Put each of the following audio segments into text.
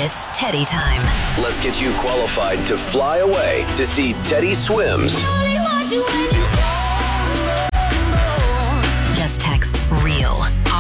It's Teddy time. Let's get you qualified to fly away to see Teddy Swims. Just text REAL,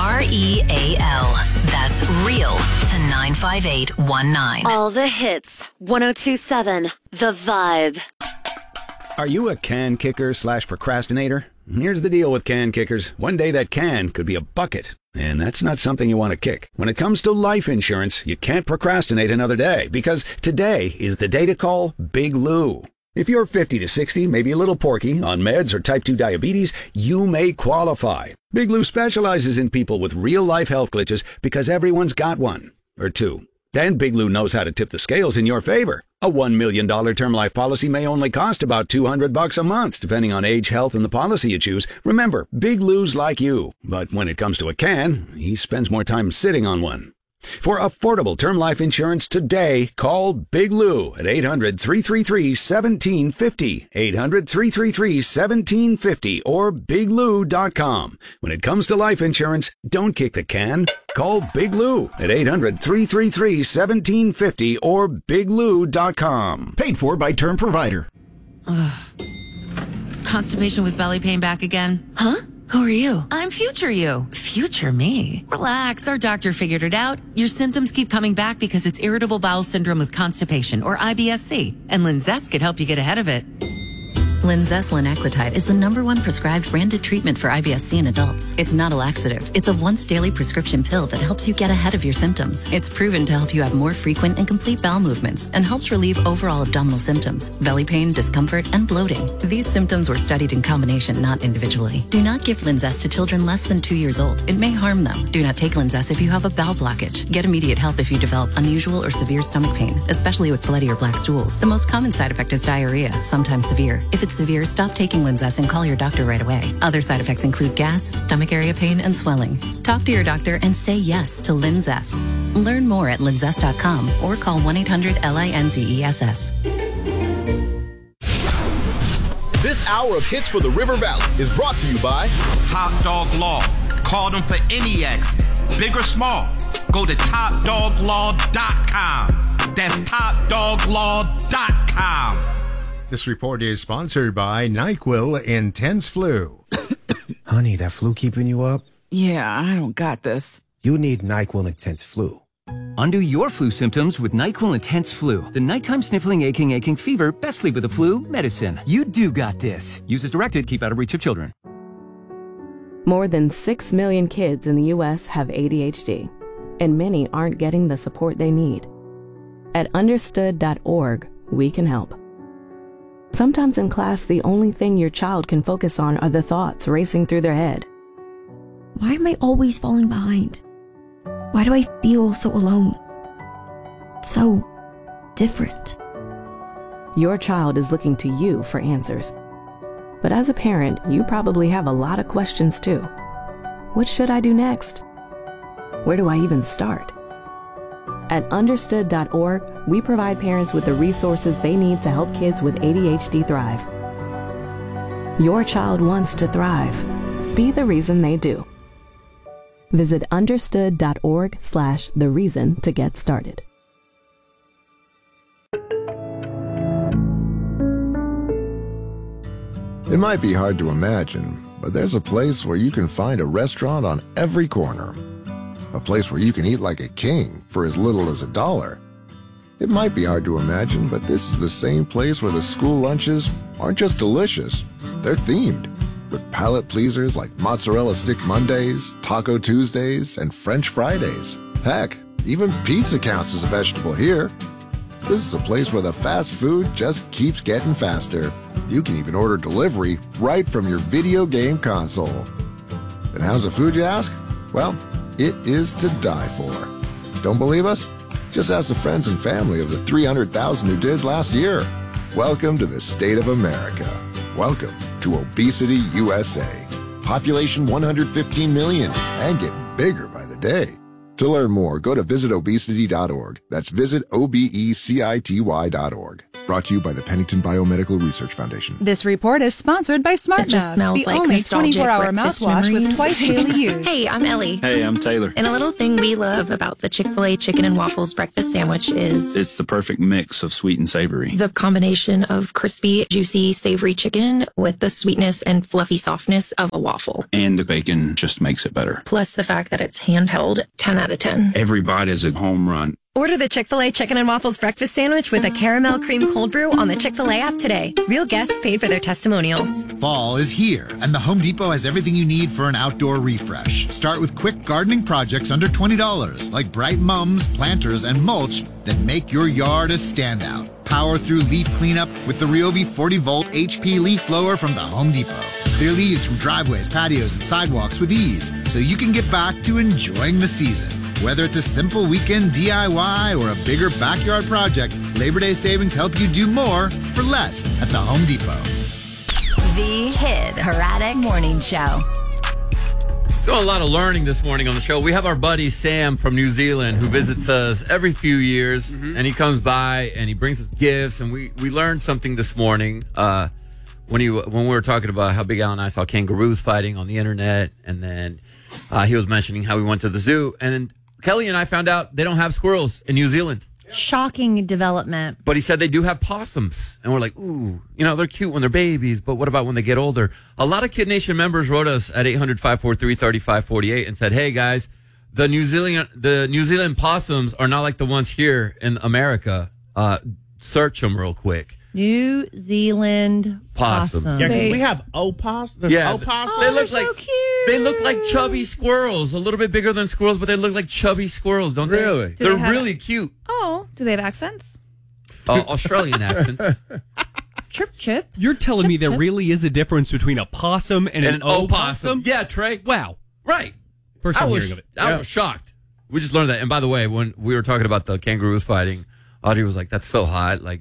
REAL. That's REAL to 95819. All the hits. 102.7 The Vibe. Are you a can kicker / procrastinator? Here's the deal with can kickers. One day that can could be a bucket, and that's not something you want to kick. When it comes to life insurance, you can't procrastinate another day, because today is the day to call Big Lou. If you're 50 to 60, maybe a little porky, on meds or type 2 diabetes, you may qualify. Big Lou specializes in people with real-life health glitches because everyone's got one, or two. Then Big Lou knows how to tip the scales in your favor. A $1 million term life policy may only cost about $200 a month, depending on age, health, and the policy you choose. Remember, Big Lou's like you. But when it comes to a can, he spends more time sitting on one. For affordable term life insurance today, call Big Lou at 800-333-1750, 800-333-1750, or biglou.com. When it comes to life insurance, don't kick the can. Call Big Lou at 800-333-1750 or biglou.com. Paid for by Term Provider. Constipation with belly pain back again? Huh? Who are you? I'm future you. Future me. Relax, our doctor figured it out. Your symptoms keep coming back because it's irritable bowel syndrome with constipation, or IBS-C, and Linzess could help you get ahead of it. Linzess linaclotide is the #1 prescribed branded treatment for IBS-C in adults. It's not a laxative. It's a once-daily prescription pill that helps you get ahead of your symptoms. It's proven to help you have more frequent and complete bowel movements and helps relieve overall abdominal symptoms, belly pain, discomfort, and bloating. These symptoms were studied in combination, not individually. Do not give Linzess to children less than 2 years old. It may harm them. Do not take Linzess if you have a bowel blockage. Get immediate help if you develop unusual or severe stomach pain, especially with bloody or black stools. The most common side effect is diarrhea, sometimes severe. If it's severe, stop taking Linzess and call your doctor right away. Other side effects include gas, stomach area pain, and swelling. Talk to your doctor and say yes to Linzess. Learn more at linzess.com or call 1-800-LINZESS. This hour of hits for the River Valley is brought to you by Top Dog Law. Call them for any accident, big or small. Go to topdoglaw.com. That's topdoglaw.com. This report is sponsored by NyQuil Intense Flu. Honey, that flu keeping you up? Yeah, I don't got this. You need NyQuil Intense Flu. Undo your flu symptoms with NyQuil Intense Flu. The nighttime sniffling, aching fever, best sleep with the flu medicine. You do got this. Use as directed. Keep out of reach of children. More than 6 million kids in the U.S. have ADHD, and many aren't getting the support they need. At understood.org, we can help. Sometimes in class, the only thing your child can focus on are the thoughts racing through their head. Why am I always falling behind? Why do I feel so alone? So different. Your child is looking to you for answers. But as a parent, you probably have a lot of questions too. What should I do next? Where do I even start? At understood.org, we provide parents with the resources they need to help kids with ADHD thrive. Your child wants to thrive. Be the reason they do. Visit understood.org/the reason to get started. It might be hard to imagine, but there's a place where you can find a restaurant on every corner. A place where you can eat like a king for as little as $1. It might be hard to imagine, but this is the same place where the school lunches aren't just delicious, they're themed, with palate pleasers like Mozzarella Stick Mondays, Taco Tuesdays, and French Fridays. Heck, even pizza counts as a vegetable here. This is a place where the fast food just keeps getting faster. You can even order delivery right from your video game console. And how's the food, you ask? Well, it is to die for. Don't believe us? Just ask the friends and family of the 300,000 who did last year. Welcome to the state of America. Welcome to Obesity USA. Population 115 million and getting bigger by the day. To learn more, go to visitobesity.org. That's visitobecity.org. Brought to you by the Pennington Biomedical Research Foundation. This report is sponsored by SmartNav, It just smells the like only nostalgic 24-hour breakfast mouthwash with memories. twice daily use. Hey, I'm Ellie. Hey, I'm Taylor. And a little thing we love about the Chick-fil-A chicken and waffles breakfast sandwich is It's the perfect mix of sweet and savory. the combination of crispy, juicy, savory chicken with the sweetness and fluffy softness of a waffle. And the bacon just makes it better. Plus the fact that it's handheld, 10 out of 10. Every bite is a home run. Order the Chick-fil-A Chicken and Waffles Breakfast Sandwich with a caramel cream cold brew on the Chick-fil-A app today. Real guests paid for their testimonials. Fall is here, and the Home Depot has everything you need for an outdoor refresh. Start with quick gardening projects under $20, like bright mums, planters, and mulch that make your yard a standout. Power through leaf cleanup with the Ryobi 40-volt HP leaf blower from the Home Depot. Clear leaves from driveways, patios, and sidewalks with ease, so you can get back to enjoying the season. Whether it's a simple weekend DIY or a bigger backyard project, Labor Day savings help you do more for less at the Home Depot. The Hit Heradic Morning Show. Doing a lot of learning this morning on the show. We have our buddy Sam from New Zealand who visits us every few years, and he comes by and he brings us gifts. And we learned something this morning when we were talking about how Big Al and I saw kangaroos fighting on the internet, and then he was mentioning how we went to the zoo, and then Kelly and I found out they don't have squirrels in New Zealand. Shocking development. But he said they do have possums. And we're like, ooh, they're cute when they're babies, but what about when they get older? A lot of Kid Nation members wrote us at 800-543-3548 and said, hey, guys, the New Zealand possums are not like the ones here in America. Search them real quick. New Zealand possum. Yeah, because we have opossums. Opossums. They look so like cute. They look like chubby squirrels, a little bit bigger than squirrels, but they look like chubby squirrels, don't they? Really? They're really cute. Oh, do they have accents? Australian accents. Chirp, chirp. You're telling me there really is a difference between a possum and an opossum? Yeah, Trey. Wow. Right. First time hearing of it. I was shocked. We just learned that. And by the way, when we were talking about the kangaroos fighting, Audrey was like, that's so hot. Like,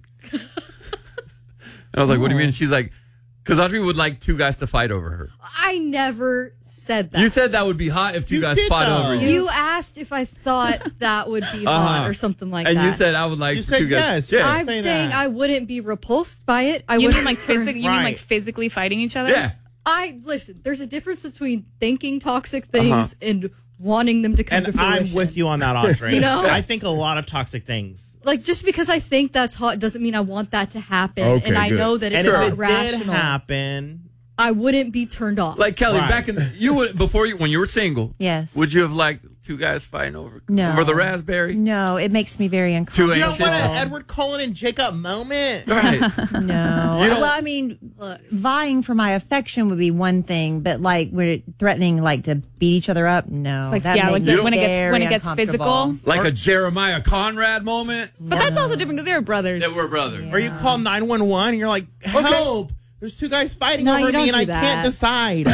and I was like, what do you mean? She's like, because Audrey would like two guys to fight over her. I never said that. You said that would be hot if two guys fought over you. You asked if I thought that would be hot or something like that. And you said I would like two guys. Yes. I'm saying I wouldn't be repulsed by it. I You wouldn't mean like physically fighting each other? Yeah. Listen, there's a difference between thinking toxic things and wanting them to come to fruition. I'm with you on that, Audrey. You know? I think a lot of toxic things. Like, just because I think that's hot doesn't mean I want that to happen. Okay, and I good. know that it's And if not it rational. did happen, I wouldn't be turned off. Like Kelly, back in when you were single, yes, would you have liked two guys fighting over the raspberry? No, it makes me very uncomfortable. you don't want an Edward Cullen and Jacob moment. Right. No. Well, I mean, vying for my affection would be one thing, but like we're threatening like to beat each other up. No, Like, that yeah, makes like me when it very gets physical. uncomfortable. Like a Jeremiah Conrad moment? But that's also different because they were brothers. They were brothers. Or you call 911 and you're like, help. There's two guys fighting over me and I can't decide.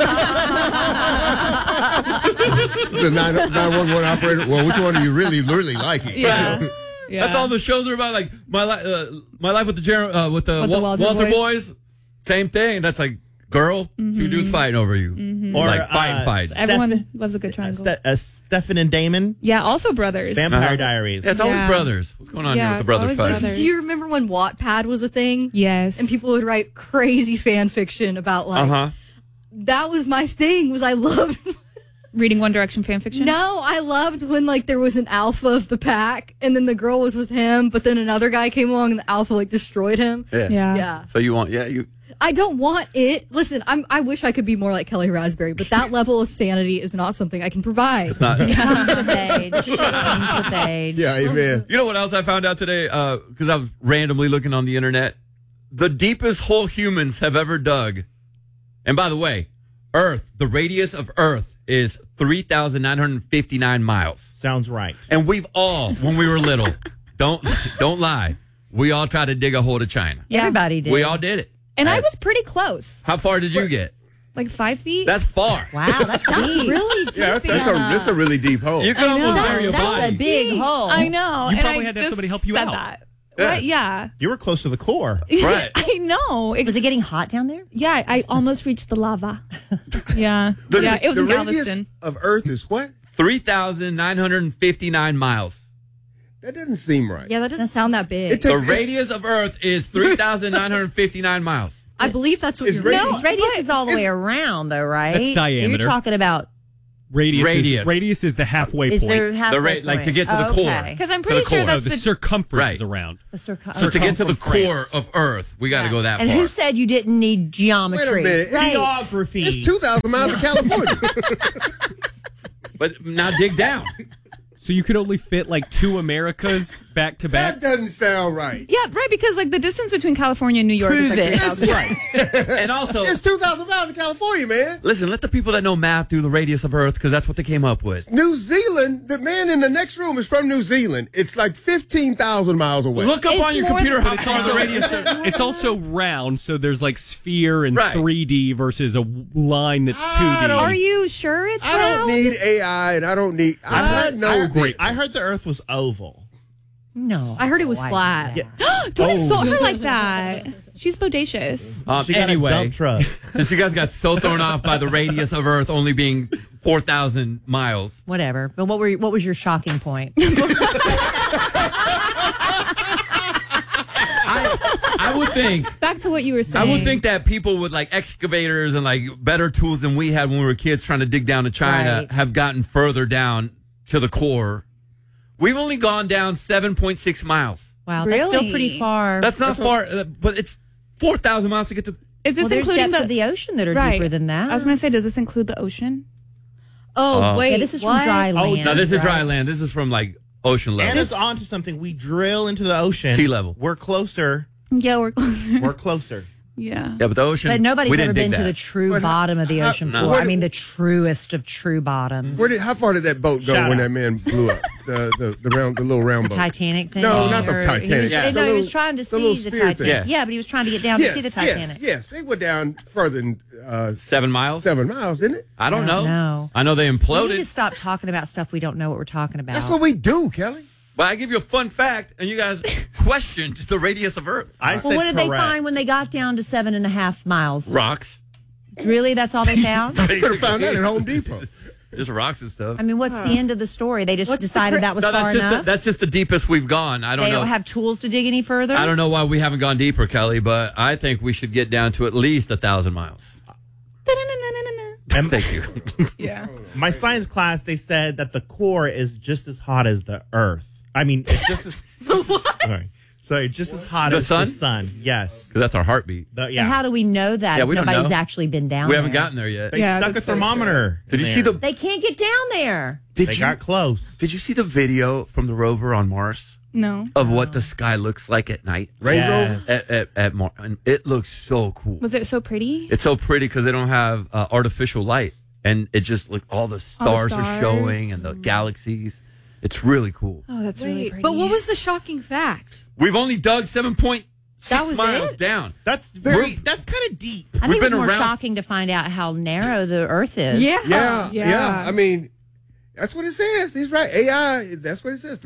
The 911 operator. Well, which one are you really liking? Yeah. That's all the shows are about. Like my life with the Walter Boys. Same thing. That's like girl, two dudes fighting over you, Or like fights. Everyone loves a good triangle. Stefan and Damon. Yeah, also brothers. Vampire Diaries. Yeah, it's always brothers. What's going on here with the brothers fight? Do you remember when Wattpad was a thing? Yes. And people would write crazy fan fiction about that was my thing. Was I loved reading One Direction fan fiction? No, I loved when like there was an alpha of the pack, and then the girl was with him, but then another guy came along and the alpha like destroyed him. Yeah. So you want you. I don't want it. Listen, I wish I could be more like Kelly Raspberry, but that level of sanity is not something I can provide. It's not. It comes with age. Comes with age. Yeah, amen. You know what else I found out today? Because I was randomly looking on the internet. The deepest hole humans have ever dug. And by the way, Earth, the radius of Earth is 3,959 miles. Sounds right. And we've all, when we were little, don't lie, we all tried to dig a hole to China. Yeah. Everybody did. We all did it. And I was pretty close. How far did you get? Like 5 feet? That's far. Wow, that's deep. Really deep. Yeah, that's a really deep hole. You can almost bury your That's body. a big hole. I know. You and probably I had to have just somebody help you said out. That. Yeah. Right? Yeah. You were close to the core. Right. I know. Was it getting hot down there? Yeah, I almost reached the lava. Yeah. It was in radius Galveston. of Earth is what? 3,959 miles. That doesn't seem right. Yeah, that doesn't sound that big. The radius of Earth is 3,959 miles. I believe that's what you're radius. Radius is all the way around, though, right? That's diameter. You're talking about Radius is the halfway point. Is there halfway like to get to the core. Because I'm pretty sure that's the circumference is around. So to get to the core of Earth, we got to go that and far. who said you didn't need geometry? Wait a minute. Right. Geography. It's 2,000 miles to California. But now dig down. So you could only fit like 2 Americas back to back? That doesn't sound right. Yeah, right, because like the distance between California and New York is like 3,000. Right. And also, it's 2,000 miles to California, man. Listen, let the people that know math do the radius of Earth because that's what they came up with. New Zealand, the man in the next room is from New Zealand. It's like 15,000 miles away. Look up on your computer how far the radius is. It's also round, so there's like sphere and 3D versus a line that's 2D. Are you sure it's round? I don't need AI, and I don't need. I know great. I heard the Earth was oval. No, I heard it was flat. Don't insult her like that. She's bodacious. She got a Anyway, dump truck. since you guys got so thrown off by the radius of Earth only being 4,000 miles. Whatever. But what was your shocking point? I would think. Back to what you were saying. I would think that people with like excavators and like better tools than we had when we were kids trying to dig down to China have gotten further down to the core. We've only gone down 7.6 miles. Wow, that's still pretty far. That's not far, but it's 4,000 miles to get to. Is this there's including depths of the ocean that are deeper than that? I was going to say, does this include the ocean? Oh, wait. Yeah, this is from dry land. No, this is dry land. This is from like ocean level. And it's on to something. We drill into the ocean. Sea level. We're closer. Yeah, we're closer. We're closer. Yeah. Yeah, but the ocean. But nobody's we ever didn't dig been to that. the true bottom of the ocean floor. I mean, the truest of true bottoms. How far did that boat go when that man blew up? The little round boat. Titanic thing? No, not the Titanic. He was trying to see the Titanic. Yeah, but he was trying to get down to see the Titanic. Yes, they went down further than 7 miles. 7 miles, didn't it? I don't know. No. I know they We imploded. need to stop talking about stuff we don't know what we're talking about. That's what we do, Kelly. But I give you a fun fact, and you guys questioned the radius of Earth. I Well, what did they find when they got down to 7.5 miles? Rocks. Really? That's all they found? They could have found that at Home Depot. Just rocks and stuff. I mean, what's the end of the story? They just decided that was far enough? That's just the deepest we've gone. I don't know. They don't have tools to dig any further? I don't know why we haven't gone deeper, Kelly, but I think we should get down to at least 1,000 miles. Thank you. Yeah. My science class, they said that the core is just as hot as the Earth. I mean, it's just as sorry, just as hot The as sun? the sun. Yes, Because that's our heartbeat. And how do we know that Yeah, if we don't nobody's know. actually been down We there? haven't gotten there yet. They stuck a thermometer. Did you in see there. the? They can't get down there. They got close. Did you see the video from the rover on Mars No. of what the sky looks like at night? Yes. At Mars, and it looks so cool. Was it so pretty? It's so pretty because they don't have artificial light, and it just like all the stars are stars. showing and the galaxies. It's really cool. Oh, that's really pretty. But what was the shocking fact? We've only dug 7.6 That was miles it? down. That's kind of deep. I think been it's more around- shocking to find out how narrow the Earth is. Yeah. I mean, that's what it says. He's right. AI, that's what it says.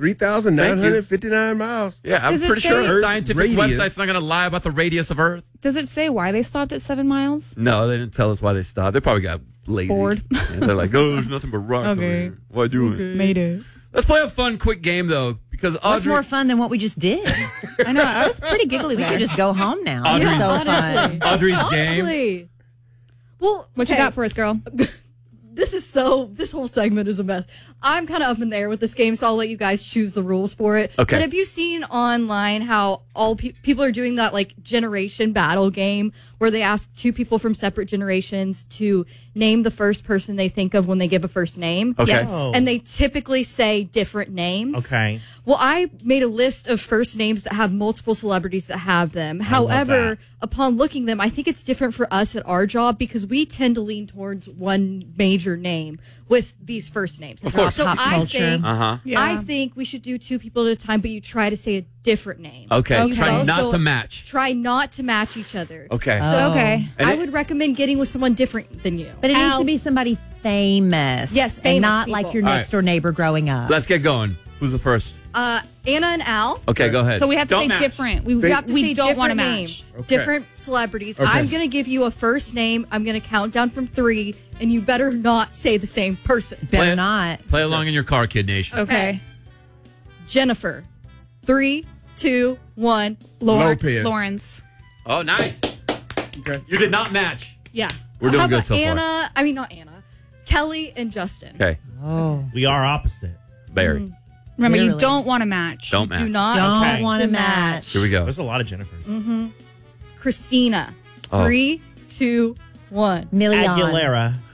3,959 miles. Yeah, I'm Does it pretty say- sure a Earth's scientific radius. website's not going to lie about the radius of Earth. Does it say why they stopped at 7 miles? No, they didn't tell us why they stopped. They probably got lazy. Bored. Yeah, they're like, oh, there's nothing but rocks over Okay. here. Why doing? Made it. Let's play a fun, quick game, though, because What's Audrey... more fun than what we just did? I know. I was pretty giggly We there. could just go home now. Audrey's- It's so fun. Audrey's game. Honestly. Well, What you got for us, girl? this whole segment is a mess. I'm kind of up in the air with this game, so I'll let you guys choose the rules for it. Okay. But have you seen online how all people are doing that like generation battle game where they ask two people from separate generations to name the first person they think of when they give a first name? Okay. Yes. Oh. And they typically say different names. Okay. Well, I made a list of first names that have multiple celebrities that have them. However, upon looking them, I think it's different for us at our job because we tend to lean towards one major name with these first names. Of course. So Pop I culture. think Yeah. I think we should do two people at a time, but you try to say a different name. Okay, You try both not go- to match. Try not to match each other. Okay. So Okay. And I it- would recommend getting with someone different than you. But it needs to be somebody famous. Yes, And famous not people. like your All next right. door neighbor growing up. Let's get going. Who's the first? Anna and Al. Okay, go ahead. So we have to Don't say match. different. We We have to say don't want to different match. names, Okay. different celebrities. Okay. I'm going to give you a first name. I'm going to count down from 3, and you better not say the same person. Better Play- not. Play along in your car, Kid Nation. Okay. Jennifer. 3, 2, 1. Lopez. Lawrence. Oh, nice. Okay. You did not match. Yeah. We're doing How good about so far. Anna? I mean, not Anna. Kelly and Justin. Okay. Oh. We are opposite. Barry. Remember, you Really? don't want to match. Don't match. Do not Don't want to match. Here we go. There's a lot of Jennifers. Mm-hmm. Christina. Oh. 3, 2, 1. Million. Aguilera.